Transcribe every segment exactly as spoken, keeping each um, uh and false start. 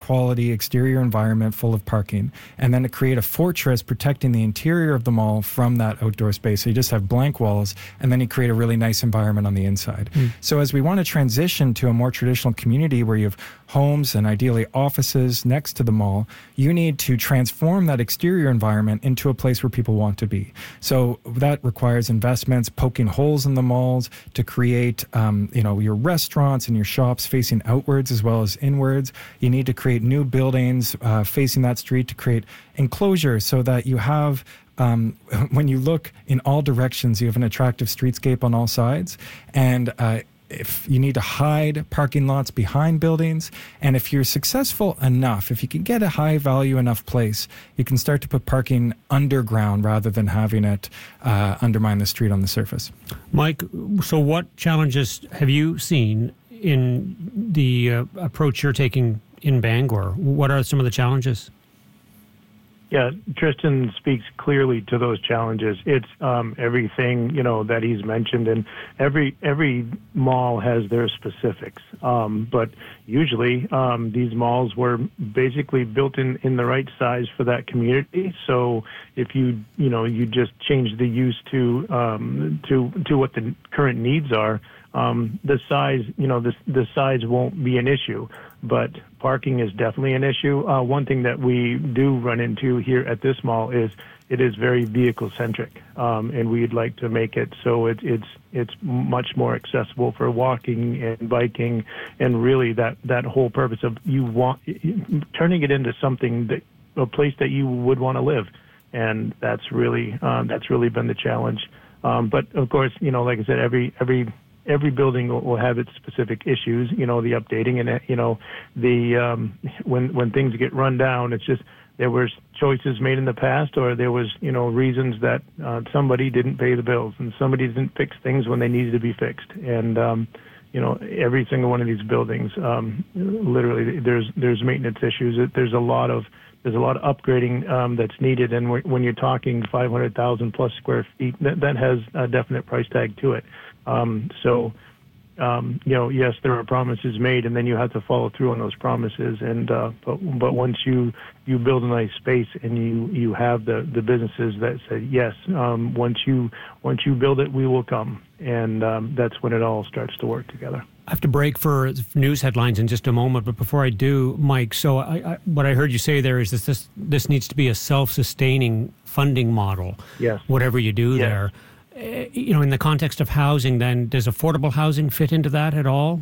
quality exterior environment full of parking, and then to create a fortress protecting the interior of the mall from that outdoor space. So you just have blank walls, and then you create a really nice environment on the inside. Mm. So as we want to transition to a more traditional community where you have homes and ideally offices next to the mall, you need to transform that exterior environment into a place where people want to be. So that requires investments, poking holes in the malls to create, um, you know, your restaurants and your shops facing outwards as well as inwards. You need to create new buildings uh, facing that street to create enclosures so that you have Um, when you look in all directions, you have an attractive streetscape on all sides. And uh, if you need to hide parking lots behind buildings, and if you're successful enough, if you can get a high value enough place, you can start to put parking underground rather than having it uh, undermine the street on the surface. Mike, so what challenges have you seen in the uh, approach you're taking in Bangor? What are some of the challenges? Yeah, Tristan speaks clearly to those challenges. It's um, everything, you know, that he's mentioned, and every every mall has their specifics. Um, but usually um, these malls were basically built in, in the right size for that community. So if you, you know, you just change the use to um, to to what the current needs are, um, the size, you know, the the size won't be an issue. But parking is definitely an issue. Uh, one thing that we do run into here at this mall is it is very vehicle-centric, um, and we'd like to make it so it, it's it's much more accessible for walking and biking, and really that, that whole purpose of you want turning it into something that a place that you would want to live, and that's really um, that's really been the challenge. Um, but of course, you know, like I said, every every Every building will have its specific issues, you know, the updating and, you know, the um, when when things get run down, it's just there was choices made in the past, or there was, you know, reasons that uh, somebody didn't pay the bills and somebody didn't fix things when they needed to be fixed. And, um, you know, every single one of these buildings, um, literally there's there's maintenance issues. There's a lot of There's a lot of upgrading um, that's needed, and when you're talking five hundred thousand plus square feet, that, that has a definite price tag to it. Um, so, um, you know, yes, there are promises made, and then you have to follow through on those promises. And uh, but but once you you build a nice space and you, you have the, the businesses that say yes, um, once you once you build it, we will come, and um, that's when it all starts to work together. I have to break for news headlines in just a moment, but before I do, Mike, so I, I, what I heard you say there is that this this needs to be a self-sustaining funding model. Yes. Whatever you do yes. there. Uh, you know, in the context of housing, then, does affordable housing fit into that at all?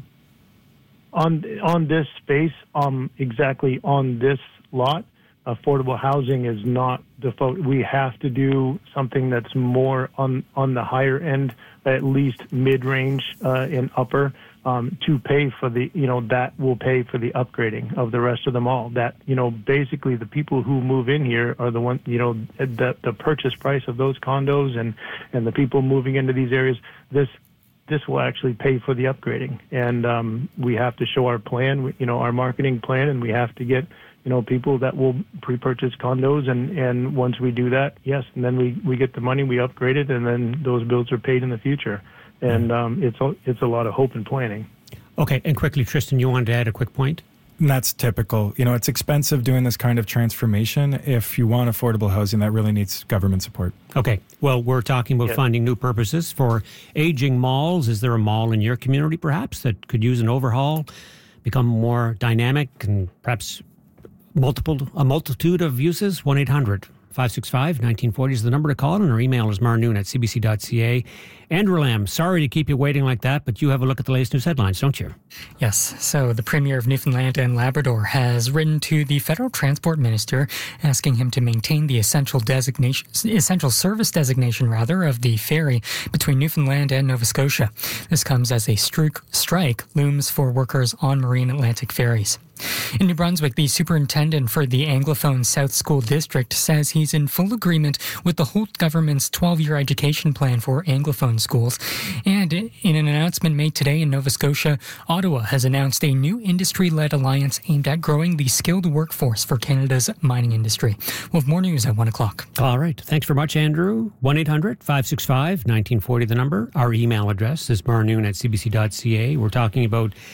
On on this space, um, exactly on this lot, affordable housing is not the fo- we have to do something that's more on, on the higher end, at least mid-range uh, and upper, um, to pay for the, you know, that will pay for the upgrading of the rest of the mall. That, you know, basically the people who move in here are the one, you know, the, the purchase price of those condos and, and the people moving into these areas, this this will actually pay for the upgrading. And um, we have to show our plan, you know, our marketing plan, and we have to get, you know, people that will pre-purchase condos, and, and once we do that, yes, and then we, we get the money, we upgrade it, and then those bills are paid in the future. And um, it's a, it's a lot of hope and planning. Okay, and quickly, Tristan, you wanted to add a quick point? And that's typical. You know, it's expensive doing this kind of transformation. If you want affordable housing, that really needs government support. Okay. Well, we're talking about yeah. finding new purposes for aging malls. Is there a mall in your community, perhaps, that could use an overhaul, become more dynamic, and perhaps multiple a multitude of uses? one eight hundred five six five nineteen forty is the number to call, and our email is marnoon at c b c dot c a. Andrew Lamb, sorry to keep you waiting like that, but you have a look at the latest news headlines, don't you? Yes. So the Premier of Newfoundland and Labrador has written to the Federal Transport Minister asking him to maintain the essential designation, essential service designation, rather, of the ferry between Newfoundland and Nova Scotia. This comes as a stri- strike looms for workers on Marine Atlantic ferries. In New Brunswick, the superintendent for the Anglophone South School District says he's in full agreement with the Holt government's twelve-year education plan for Anglophone schools. And in an announcement made today in Nova Scotia, Ottawa has announced a new industry-led alliance aimed at growing the skilled workforce for Canada's mining industry. We'll have more news at one o'clock. All right. Thanks very much, Andrew. one eight hundred five six five nineteen forty, the number. Our email address is marnoon at c b c dot c a. We're talking about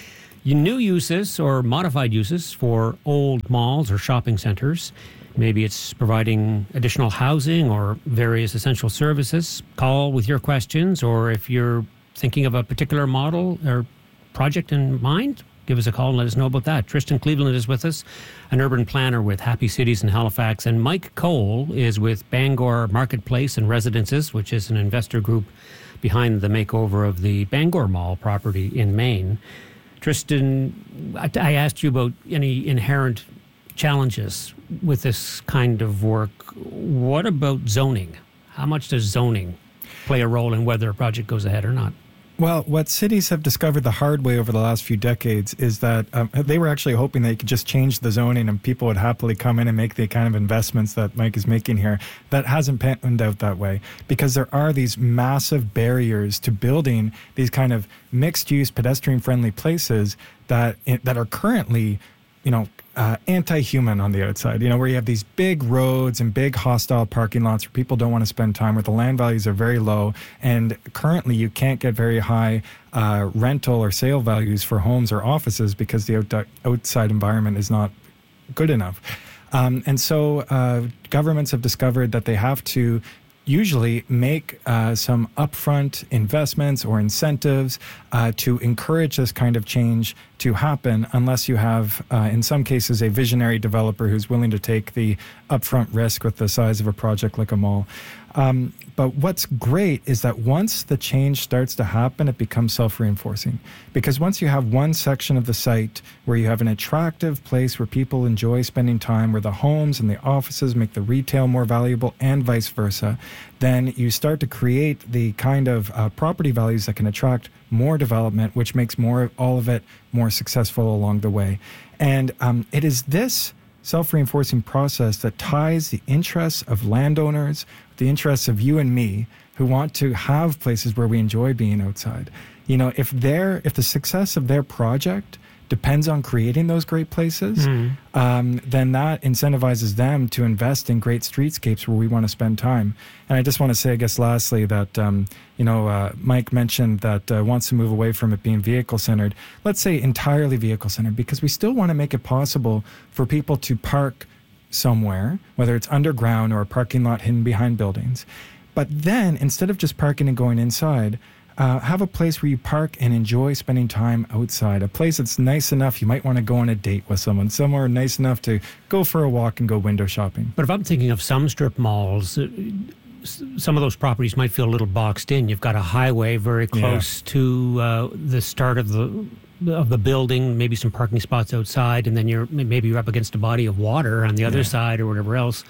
new uses or modified uses for old malls or shopping centers. Maybe it's providing additional housing or various essential services. Call with your questions, or if you're thinking of a particular model or project in mind, give us a call and let us know about that. Tristan Cleveland is with us, an urban planner with Happy Cities in Halifax, and Mike Cole is with Bangor Marketplace and Residences, which is an investor group behind the makeover of the Bangor Mall property in Maine. Tristan, I asked you about any inherent challenges with this kind of work. What about zoning? How much does zoning play a role in whether a project goes ahead or not? Well, what cities have discovered the hard way over the last few decades is that um, they were actually hoping they could just change the zoning and people would happily come in and make the kind of investments that Mike is making here. That hasn't panned out that way because there are these massive barriers to building these kind of mixed-use, pedestrian-friendly places that that are currently, you know, uh, anti-human on the outside, you know, where you have these big roads and big hostile parking lots where people don't want to spend time, where the land values are very low. And currently you can't get very high uh, rental or sale values for homes or offices because the out- outside environment is not good enough. Um, and so uh, governments have discovered that they have to usually make uh, some upfront investments or incentives uh, to encourage this kind of change to happen, unless you have, uh, in some cases, a visionary developer who's willing to take the upfront risk with the size of a project like a mall. Um, but what's great is that once the change starts to happen, it becomes self-reinforcing. Because once you have one section of the site where you have an attractive place where people enjoy spending time, where the homes and the offices make the retail more valuable and vice versa, then you start to create the kind of uh, property values that can attract more development, which makes more all of it more successful along the way. And um, it is this self-reinforcing process that ties the interests of landowners, the interests of you and me, who want to have places where we enjoy being outside. You know, if their if the success of their project depends on creating those great places, mm. um, then that incentivizes them to invest in great streetscapes where we want to spend time. And I just want to say, I guess, lastly, that, um, you know, uh, Mike mentioned that uh, wants to move away from it being vehicle-centered. Let's say entirely vehicle-centered, because we still want to make it possible for people to park somewhere, whether it's underground or a parking lot hidden behind buildings. But then, instead of just parking and going inside, Uh, have a place where you park and enjoy spending time outside. A place that's nice enough you might want to go on a date with someone. Somewhere nice enough to go for a walk and go window shopping. But if I'm thinking of some strip malls, uh, some of those properties might feel a little boxed in. You've got a highway very close yeah. to uh, the start of the of the building, maybe some parking spots outside, and then you're maybe you're up against a body of water on the other yeah. side or whatever else.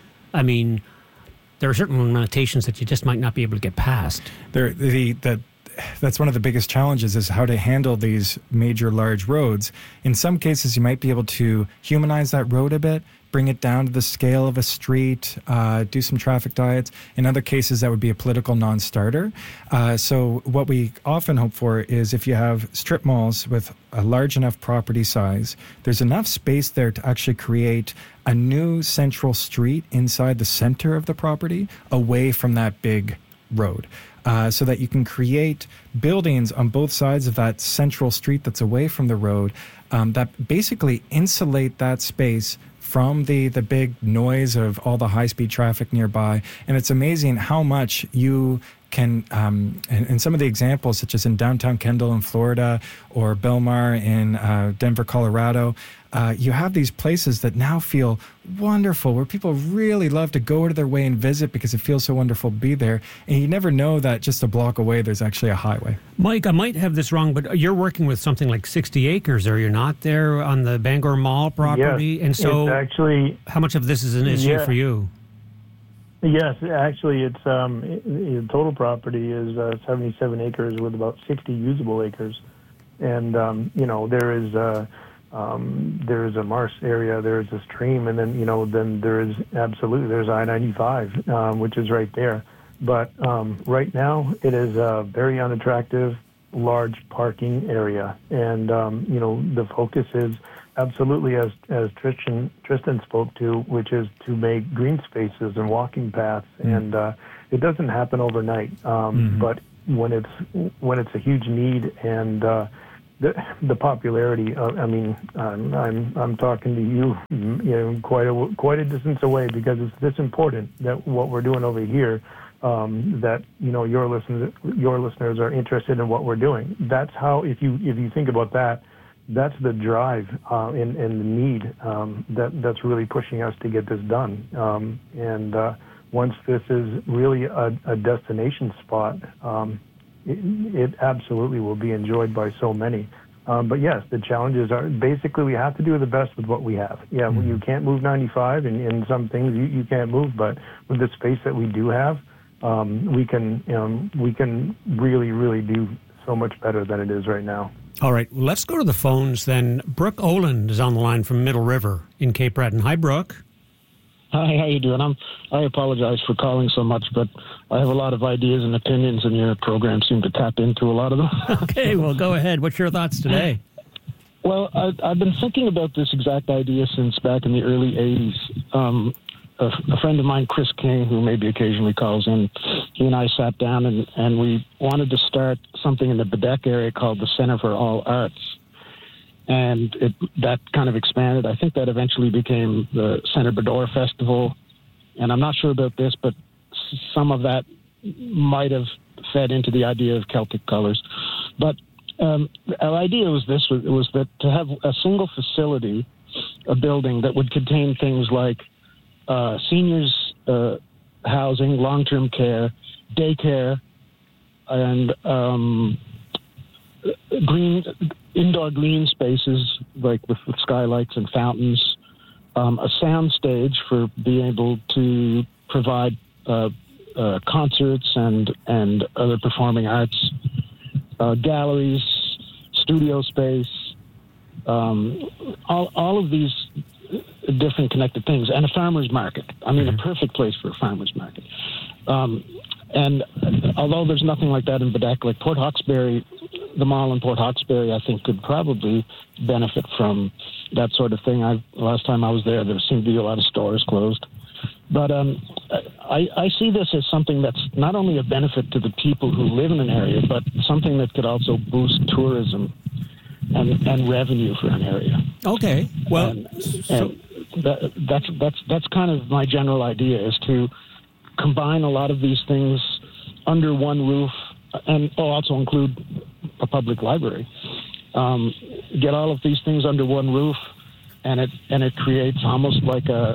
I mean, there are certain limitations that you just might not be able to get past. There, the, the, that's one of the biggest challenges is how to handle these major large roads. In some cases, you might be able to humanize that road a bit, bring it down to the scale of a street, uh, do some traffic diets. In other cases, that would be a political non-starter. Uh, so what we often hope for is if you have strip malls with a large enough property size, there's enough space there to actually create a new central street inside the center of the property away from that big road. Uh, so that you can create buildings on both sides of that central street that's away from the road um, that basically insulate that space from the, the big noise of all the high-speed traffic nearby. And it's amazing how much you can, um, and, and some of the examples, such as in downtown Kendall in Florida or Belmar in uh, Denver, Colorado, uh, you have these places that now feel wonderful, where people really love to go out of their way and visit because it feels so wonderful to be there. And you never know that just a block away, there's actually a highway. Mike, I might have this wrong, but you're working with something like sixty acres, are you not, there on the Bangor Mall property? Yes, and so it's actually, how much of this is an issue yeah. for you? Yes, actually, it's um, it, the total property is uh, seventy-seven acres with about sixty usable acres, and um, you know there is a um, there is a marsh area, there is a stream, and then you know then there is absolutely there's I ninety-five, um, which is right there. But um, right now, it is a very unattractive, large parking area, and um, you know the focus is. Absolutely, as as Tristan Tristan spoke to, which is to make green spaces and walking paths, mm. and uh, it doesn't happen overnight. Um, mm-hmm. But when it's when it's a huge need, and uh, the the popularity. Uh, I mean, I'm, I'm I'm talking to you, you know, quite a quite a distance away, because it's this important that what we're doing over here, um, that you know your listeners your listeners are interested in what we're doing. That's how, if you if you think about that, that's the drive uh, and, and the need um, that that's really pushing us to get this done. Um, and uh, once this is really a, a destination spot. Um, It, it absolutely will be enjoyed by so many. Um, but yes, the challenges are basically we have to do the best with what we have. Yeah, mm-hmm. You can't move ninety-five, and, and some things you, you can't move. But with the space that we do have, um, we can um, we can really, really do so much better than it is right now. All right, well, let's go to the phones then. Brooke Oland is on the line from Middle River in Cape Breton. Hi, Brooke. Hi, how you doing? I'm. I apologize for calling so much, but I have a lot of ideas and opinions, and your program seemed to tap into a lot of them. Okay, well, go ahead. What's your thoughts today? Well, I, I've been thinking about this exact idea since back in the early eighties. Um, a, a friend of mine, Chris King, who maybe occasionally calls in, he and I sat down, and, and we wanted to start something in the Bedeque area called the Center for All Arts. And it, that kind of expanded. I think that eventually became the Centre Bedore Festival. And I'm not sure about this, but some of that might have fed into the idea of Celtic colors. But um, our idea was this, was, was that to have a single facility, a building that would contain things like uh, seniors uh, housing, long-term care, daycare, and um, green indoor green spaces like with, with skylights and fountains, um, a sound stage for being able to provide uh, uh, concerts and and other performing arts, uh, galleries, studio space, um, all all of these different connected things, and a farmer's market. I mean, a perfect place for a farmer's market. Um, and although there's nothing like that in Bedeque, like Port Hawkesbury, the mall in Port Hawkesbury, I think, could probably benefit from that sort of thing. I, last time I was there, there seemed to be a lot of stores closed. But um, I, I see this as something that's not only a benefit to the people who live in an area, but something that could also boost tourism and, and revenue for an area. Okay, well, and, so... and that, that's that's that's kind of my general idea, is to combine a lot of these things under one roof, and also include a public library. Um, get all of these things under one roof, and it and it creates almost like a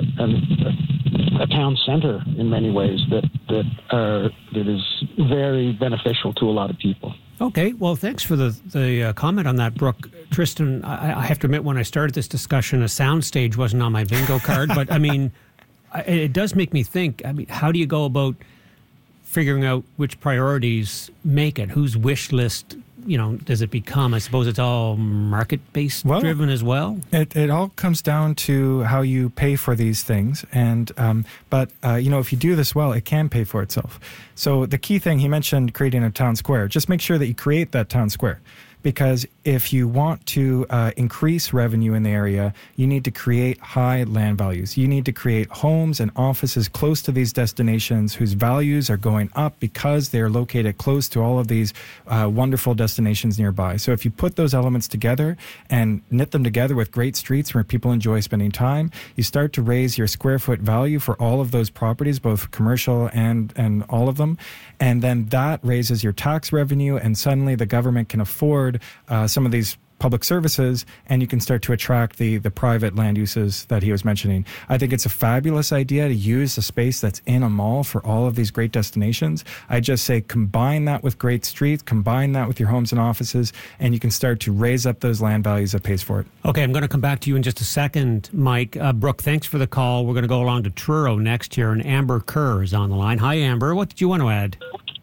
a, a town center in many ways that that are that is very beneficial to a lot of people. Okay, well, thanks for the the uh, comment on that, Brooke. Tristan, I, I have to admit, when I started this discussion, a soundstage wasn't on my bingo card, but I mean, I, it does make me think. I mean, how do you go about figuring out which priorities make it? Whose wish list, you know, does it become? I suppose it's all market-based well, driven as well? It, it all comes down to how you pay for these things. And um, But, uh, you know, if you do this well, it can pay for itself. So the key thing, he mentioned creating a town square. Just make sure that you create that town square. Because if you want to uh, increase revenue in the area, you need to create high land values. You need to create homes and offices close to these destinations whose values are going up because they're located close to all of these uh, wonderful destinations nearby. So if you put those elements together and knit them together with great streets where people enjoy spending time, you start to raise your square foot value for all of those properties, both commercial and, and all of them. And then that raises your tax revenue, and suddenly the government can afford uh, some of these public services, and you can start to attract the the private land uses that he was mentioning. I think it's a fabulous idea to use the space that's in a mall for all of these great destinations. I just say combine that with great streets, combine that with your homes and offices, and you can start to raise up those land values that pays for it. Okay, I'm going to come back to you in just a second, Mike. Uh, Brooke, thanks for the call. We're going to go along to Truro next here, and Amber Kerr is on the line. Hi, Amber. What did you want to add?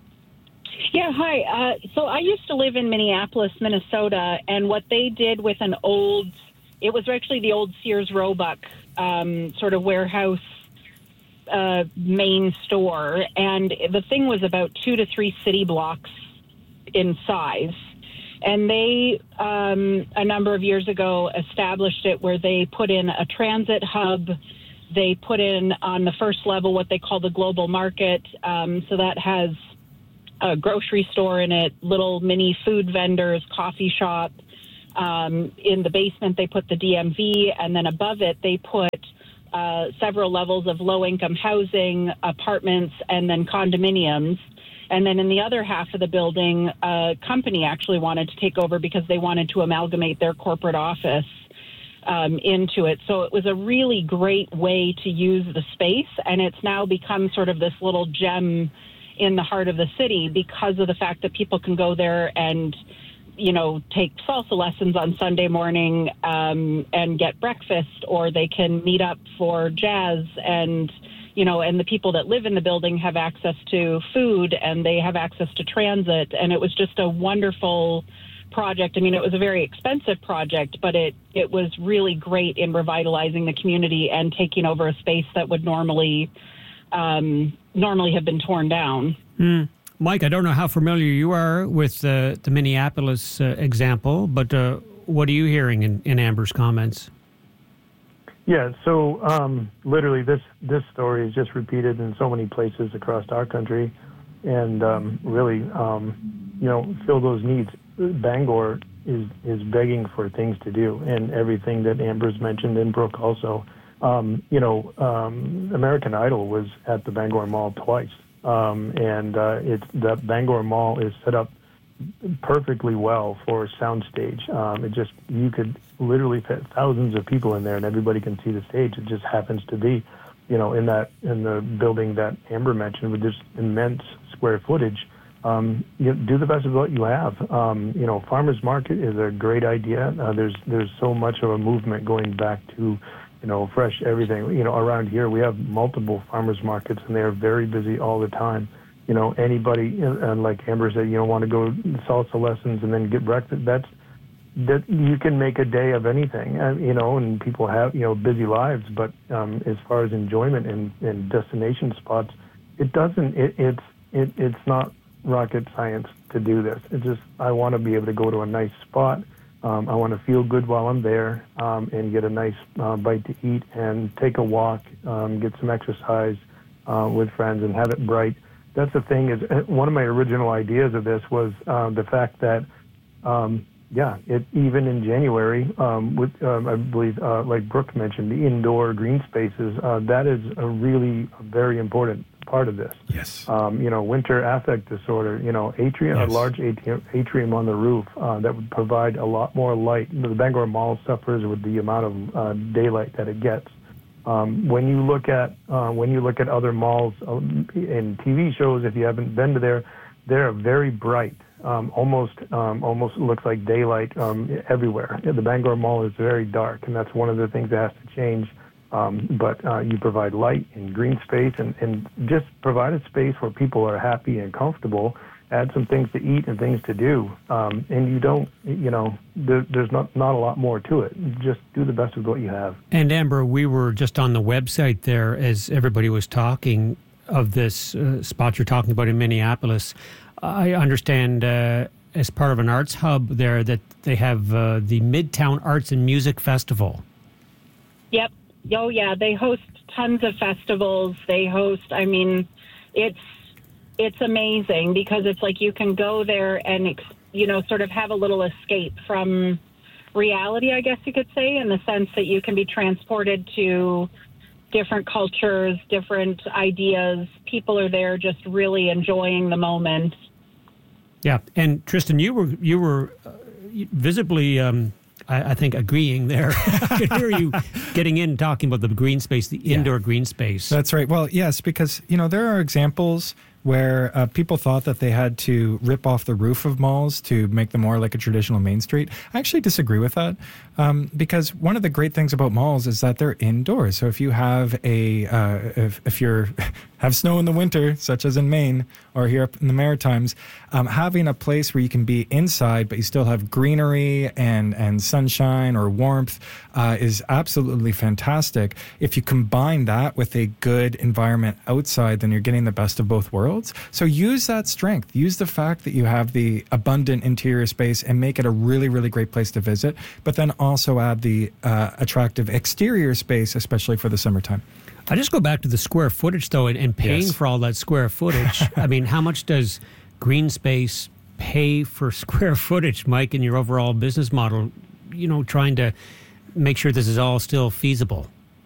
Yeah, hi. Uh, so I used to live in Minneapolis, Minnesota, and what they did with an old, it was actually the old Sears Roebuck um, sort of warehouse uh, main store, and the thing was about two to three city blocks in size. And they, um, a number of years ago, established it where they put in a transit hub. They put in on the first level what they call the global market, um, so that has a grocery store in it, little mini food vendors, coffee shop, Um, in the basement, they put the D M V, and then above it, they put uh, several levels of low-income housing, apartments, and then condominiums. And then in the other half of the building, a company actually wanted to take over because they wanted to amalgamate their corporate office um, into it. So it was a really great way to use the space, and it's now become sort of this little gem in the heart of the city because of the fact that people can go there and, you know, take salsa lessons on Sunday morning um, and get breakfast, or they can meet up for jazz, and, you know, and the people that live in the building have access to food and they have access to transit. And it was just a wonderful project. I mean, it was a very expensive project, but it, it was really great in revitalizing the community and taking over a space that would normally um, normally have been torn down. Mm. Mike, I don't know how familiar you are with uh, the Minneapolis uh, example, but uh, what are you hearing in, in Amber's comments? Yeah, so um, literally this, this story is just repeated in so many places across our country, and um, really, um, you know, fill those needs. Bangor is, is begging for things to do, and everything that Amber's mentioned, and Brooke also. Um, you know, um, American Idol was at the Bangor Mall twice, um, and uh, it's the Bangor Mall is set up perfectly well for a soundstage. Um, it just, you could literally fit thousands of people in there and everybody can see the stage. It just happens to be, you know, in that, in the building that Amber mentioned with this immense square footage. Um, you do the best of what you have. Um, you know, farmers market is a great idea. Uh, there's, there's so much of a movement going back to, you know, fresh everything. You know, around here we have multiple farmers markets and they are very busy all the time. You know, anybody, and like Amber said, you don't want to go salsa lessons and then get breakfast. That's, that you can make a day of anything, uh, you know, and people have, you know, busy lives. But um, as far as enjoyment and, and destination spots, it doesn't, it, it's, it, it's not rocket science to do this. It's just, I want to be able to go to a nice spot. Um, I want to feel good while I'm there um, and get a nice uh, bite to eat and take a walk, um, get some exercise uh, with friends and have it bright. That's the thing is, one of my original ideas of this was uh, the fact that, um, yeah, it even in January, um, with um, I believe, uh, like Brooke mentioned, the indoor green spaces, uh, that is a really a very important part of this. Yes. Um, you know, winter affect disorder, you know, atrium, yes. a large atrium, atrium on the roof uh, that would provide a lot more light. The Bangor Mall suffers with the amount of uh, daylight that it gets. Um, when you look at uh, when you look at other malls um, in T V shows, if you haven't been to there, they're very bright, um, almost um, almost looks like daylight um, everywhere. The Bangor Mall is very dark, and that's one of the things that has to change. Um, but uh, you provide light and green space, and, and just provide a space where people are happy and comfortable. Add some things to eat and things to do, um, and you don't, you know, there, there's not, not a lot more to it. Just do the best with what you have. And Amber, we were just on the website there as everybody was talking of this uh, spot you're talking about in Minneapolis. I understand uh, as part of an arts hub there that they have uh, the Midtown Arts and Music Festival. Yep. Oh, yeah. They host tons of festivals. They host, I mean, it's, It's amazing because it's like you can go there and, you know, sort of have a little escape from reality, I guess you could say, in the sense that you can be transported to different cultures, different ideas. People are there just really enjoying the moment. Yeah. And Tristan, you were you were uh, visibly, um, I, I think, agreeing there. I could hear you getting in, talking about the green space, the yeah. indoor green space. That's right. Well, yes, because, you know, there are examples where uh, people thought that they had to rip off the roof of malls to make them more like a traditional main street. I actually disagree with that um, because one of the great things about malls is that they're indoors. So if you have a, uh, if, if you're have snow in the winter, such as in Maine or here up in the Maritimes, um, having a place where you can be inside but you still have greenery and, and sunshine or warmth uh, is absolutely fantastic. If you combine that with a good environment outside, then you're getting the best of both worlds. So use that strength. Use the fact that you have the abundant interior space and make it a really, really great place to visit, but then also add the uh, attractive exterior space, especially for the summertime. I just go back to the square footage, though, and, and paying yes. for all that square footage. I mean, how much does green space pay for square footage, Mike, in your overall business model, you know, trying to make sure this is all still feasible?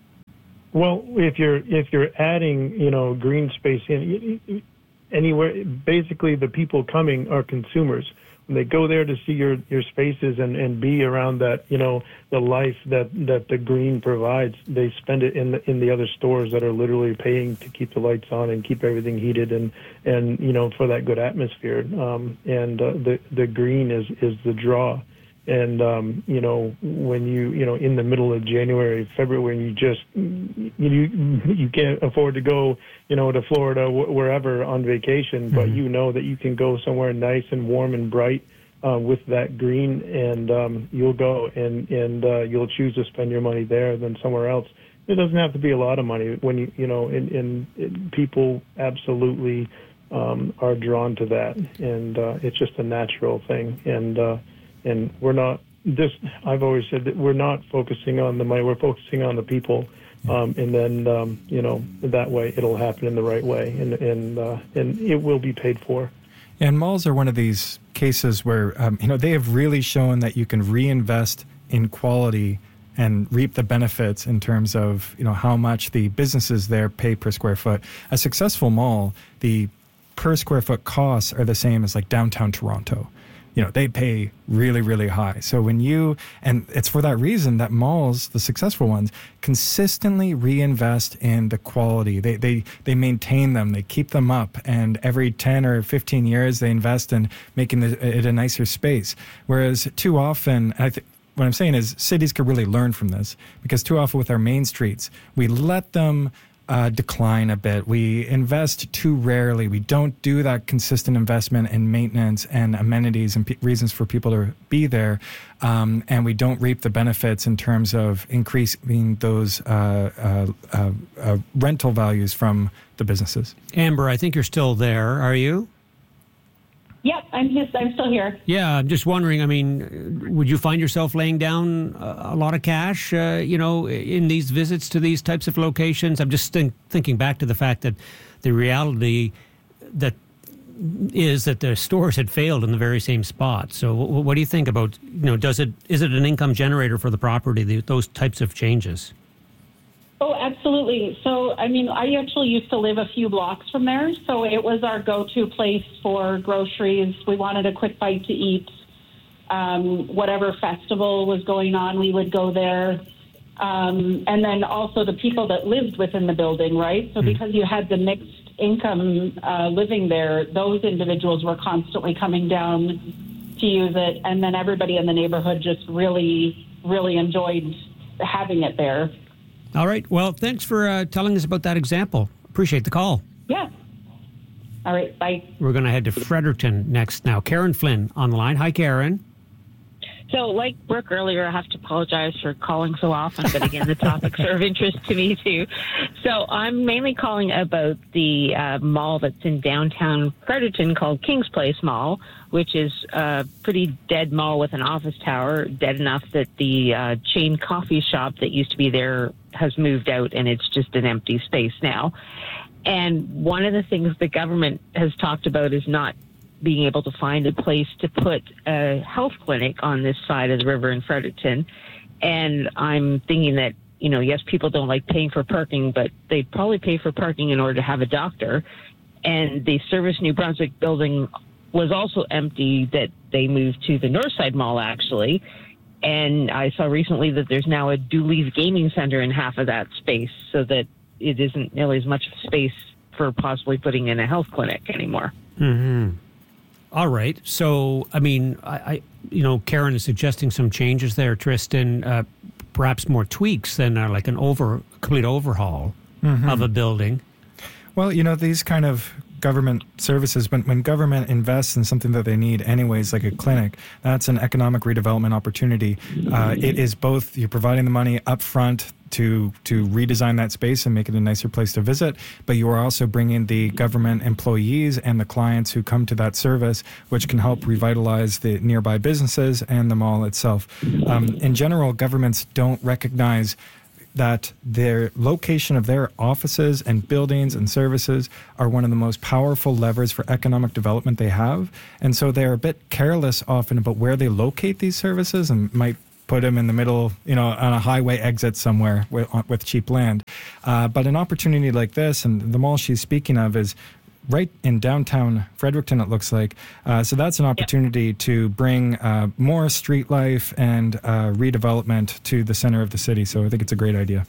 Well, if you're if you're adding, you know, green space in anywhere, basically the people coming are consumers. When they go there to see your, your spaces and, and be around that, you know, the life that, that the green provides, they spend it in the in the other stores that are literally paying to keep the lights on and keep everything heated and, and you know, for that good atmosphere. Um, and uh, the the green is, is the draw. And, um, you know, when you, you know, in the middle of January, February, when you just, you you can't afford to go, you know, to Florida, wh- wherever on vacation, mm-hmm. but you know that you can go somewhere nice and warm and bright uh, with that green, and um, you'll go and, and uh, you'll choose to spend your money there than somewhere else. It doesn't have to be a lot of money when you, you know, and, and, and people absolutely um, are drawn to that. And uh, it's just a natural thing. And, uh, And we're not this. I've always said that we're not focusing on the money. We're focusing on the people, um, and then um, you know that way it'll happen in the right way, and and uh, and it will be paid for. And malls are one of these cases where um, you know they have really shown that you can reinvest in quality and reap the benefits in terms of you know how much the businesses there pay per square foot. A successful mall, the per square foot costs are the same as like downtown Toronto. You know, they pay really, really high. So when you, and it's for that reason that malls, the successful ones, consistently reinvest in the quality. They they they maintain them, they keep them up, and every ten or fifteen years they invest in making the, it a nicer space. Whereas too often, I think, what I'm saying is cities could really learn from this, because too often with our main streets, we let them Uh, decline a bit. We invest too rarely. We don't do that consistent investment in maintenance and amenities and p- reasons for people to be there. Um, and we don't reap the benefits in terms of increasing those uh, uh, uh, uh, rental values from the businesses. Amber, I think you're still there. Are you? Yep, I'm just, I'm still here. Yeah, I'm just wondering, I mean, would you find yourself laying down a, a lot of cash, uh, you know, in these visits to these types of locations? I'm just think, thinking back to the fact that the reality that is that the stores had failed in the very same spot. So w- what do you think about, you know, does it, is it an income generator for the property, the, those types of changes? Oh, absolutely. So, I mean, I actually used to live a few blocks from there, so it was our go-to place for groceries. We wanted a quick bite to eat. Um, whatever festival was going on, we would go there. Um, and then also the people that lived within the building, right? So because you had the mixed income uh, living there, those individuals were constantly coming down to use it. And then everybody in the neighborhood just really, really enjoyed having it there. All right. Well, thanks for uh, telling us about that example. Appreciate the call. Yeah. All right. Bye. We're going to head to Fredericton next now. Karen Flynn on the line. Hi, Karen. So, like Brooke earlier, I have to apologize for calling so often, but again, the topics are of interest to me too. So I'm mainly calling about the uh, mall that's in downtown Fredericton called Kings Place Mall, which is a pretty dead mall with an office tower, dead enough that the uh, chain coffee shop that used to be there has moved out and it's just an empty space now. And one of the things the government has talked about is not being able to find a place to put a health clinic on this side of the river in Fredericton. And I'm thinking that, you know, yes, people don't like paying for parking, but they probably pay for parking in order to have a doctor. And the Service New Brunswick building was also empty that they moved to the Northside Mall, actually. And I saw recently that there's now a Dooley's Gaming Center in half of that space, so that it isn't nearly as much space for possibly putting in a health clinic anymore. Mm-hmm. All right. So, I mean, I, I, you know, Karen is suggesting some changes there, Tristan, uh, perhaps more tweaks than uh, like an over, complete overhaul mm-hmm. of a building. Well, you know, these kind of government services, when, when government invests in something that they need anyways, like a clinic, that's an economic redevelopment opportunity. Uh, it is both, you're providing the money up front to to redesign that space and make it a nicer place to visit, but you are also bringing the government employees and the clients who come to that service, which can help revitalize the nearby businesses and the mall itself. Um, in general, governments don't recognize that their location of their offices and buildings and services are one of the most powerful levers for economic development they have. And so they're a bit careless often about where they locate these services and might put them in the middle, you know, on a highway exit somewhere with, with cheap land. Uh, but an opportunity like this, and the mall she's speaking of, is right in downtown Fredericton, it looks like. Uh, so that's an opportunity yep. to bring uh, more street life and uh, redevelopment to the center of the city. So I think it's a great idea.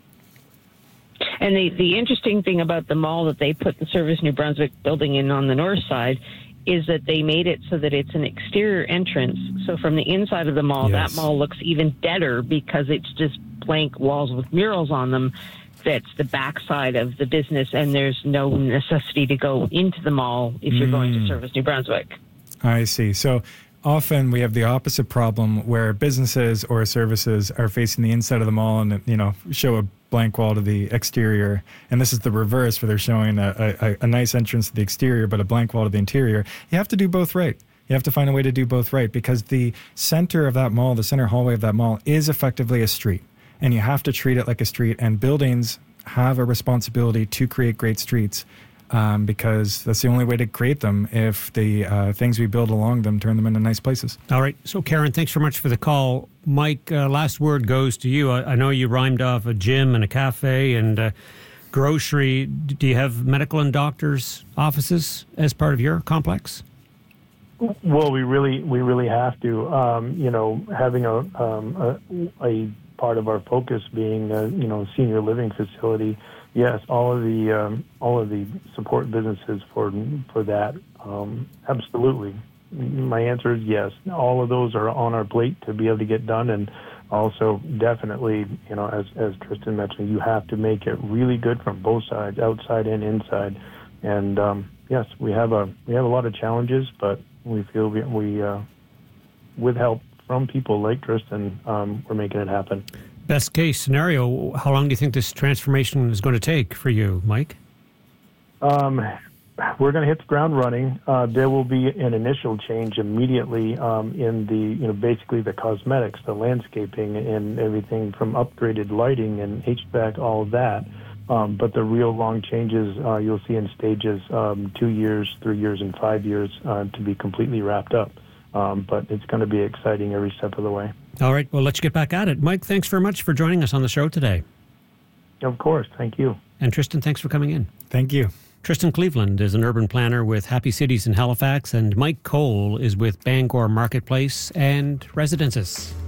And the, the interesting thing about the mall that they put the Service New Brunswick building in on the north side is that they made it so that it's an exterior entrance. So from the inside of the mall, yes. that mall looks even deader because it's just blank walls with murals on them. That's the backside of the business, and there's no necessity to go into the mall if you're mm. going to Service New Brunswick. I see. So often we have the opposite problem where businesses or services are facing the inside of the mall and, you know, show a blank wall to the exterior. And this is the reverse, where they're showing a, a, a nice entrance to the exterior but a blank wall to the interior. You have to do both right. You have to find a way to do both right, because the center of that mall, the center hallway of that mall, is effectively a street. And you have to treat it like a street, and buildings have a responsibility to create great streets, um, because that's the only way to create them if the uh, things we build along them turn them into nice places. All right. So, Karen, thanks very much for the call. Mike, uh, last word goes to you. I, I know you rhymed off a gym and a cafe and a grocery. Do you have medical and doctors' offices as part of your complex? Well, we really we really have to. Um, you know, having a, um, a a part of our focus being a, you know, senior living facility. Yes, all of the um, all of the support businesses for for that. Um, absolutely, my answer is yes. All of those are on our plate to be able to get done, and also definitely, you know, as as Tristan mentioned, you have to make it really good from both sides, outside and inside. And um, yes, we have a we have a lot of challenges, but we feel we, we uh, with help from people like Tristan, um, we're making it happen. Best case scenario, how long do you think this transformation is going to take for you, Mike? Um, we're going to hit the ground running. Uh, there will be an initial change immediately um, in the, you know, basically the cosmetics, the landscaping, and everything from upgraded lighting and H V A C, all of that. Um, but the real long changes uh, you'll see in stages, um, two years, three years, and five years uh, to be completely wrapped up. Um, but it's going to be exciting every step of the way. All right. Well, let's get back at it. Mike, thanks very much for joining us on the show today. Of course. Thank you. And Tristan, thanks for coming in. Thank you. Tristan Cleveland is an urban planner with Happy Cities in Halifax, and Mike Cole is with Bangor Marketplace and Residences.